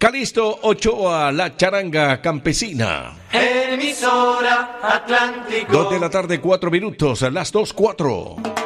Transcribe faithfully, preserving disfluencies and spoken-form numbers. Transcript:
Calixto Ochoa, la charanga campesina. Emisora Atlántico. Dos de la tarde, cuatro minutos, a las dos, cuatro.